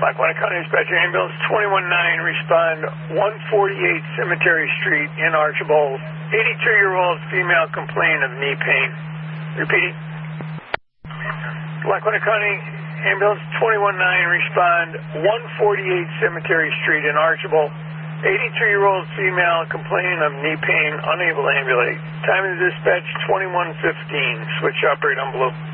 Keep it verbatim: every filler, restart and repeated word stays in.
Lackawanna County Dispatcher Ambulance twenty-one nine, respond one forty-eight Cemetery Street in Archibald. eighty-two-year-old female complained of knee pain. Repeating. Lackawanna County Ambulance twenty-one nine, respond one forty-eight Cemetery Street in Archibald. eighty-two-year-old female complaining of knee pain, unable to ambulate. Time of dispatch twenty-one fifteen. Switch operator envelope.